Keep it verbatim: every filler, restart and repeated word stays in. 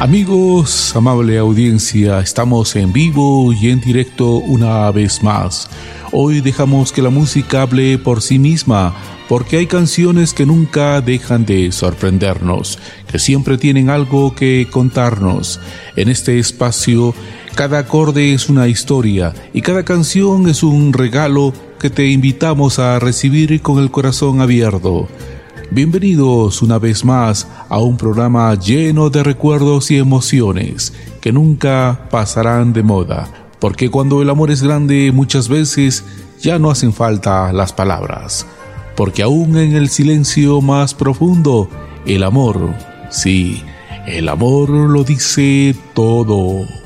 Amigos, amable audiencia, estamos en vivo y en directo una vez más. Hoy dejamos que la música hable por sí misma, porque hay canciones que nunca dejan de sorprendernos, que siempre tienen algo que contarnos. En este espacio, cada acorde es una historia y cada canción es un regalo que te invitamos a recibir con el corazón abierto. Bienvenidos una vez más a un programa lleno de recuerdos y emociones que nunca pasarán de moda, porque cuando el amor es grande muchas veces ya no hacen falta las palabras, porque aún en el silencio más profundo, el amor, sí, el amor lo dice todo.